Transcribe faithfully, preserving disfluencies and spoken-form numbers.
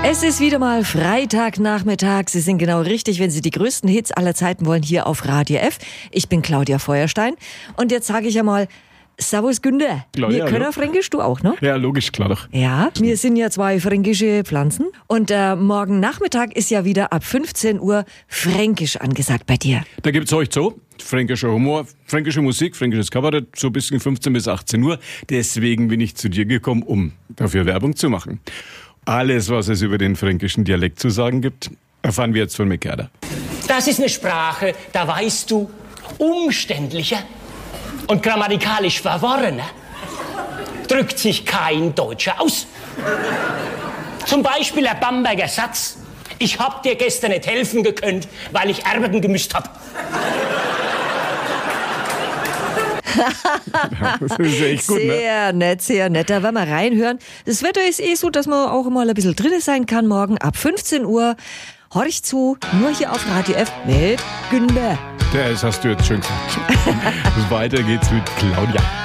Es ist wieder mal Freitagnachmittag. Sie sind genau richtig, wenn Sie die größten Hits aller Zeiten wollen, hier auf Radio F. Ich bin Claudia Feuerstein und jetzt sage ich ja mal Servus Günther. Claudia, Wir können hallo. Fränkisch, du auch, ne? Ja, logisch, klar doch. Ja, wir sind ja zwei fränkische Pflanzen und äh, morgen Nachmittag ist ja wieder ab fünfzehn Uhr Fränkisch angesagt bei dir. Da gibt's euch so, fränkischer Humor, fränkische Musik, fränkisches Kabarett, so bis fünfzehn bis achtzehn Uhr. Deswegen bin ich zu dir gekommen, um dafür Werbung zu machen. Alles, was es über den fränkischen Dialekt zu sagen gibt, erfahren wir jetzt von Mikerda. Das ist eine Sprache, da weißt du, umständlicher und grammatikalisch verworrener drückt sich kein Deutscher aus. Zum Beispiel der Bamberger Satz: Ich hab dir gestern nicht helfen gekönnt, weil ich Erben gemüsst hab. Das ist echt gut, ne? Sehr nett, sehr nett. Da werden wir reinhören. Das Wetter ist eh so, dass man auch mal ein bisschen drin sein kann morgen ab fünfzehn Uhr. Horch zu, nur hier auf Radio F mit Günther. Das hast du jetzt schön gesagt. Weiter geht's mit Claudia.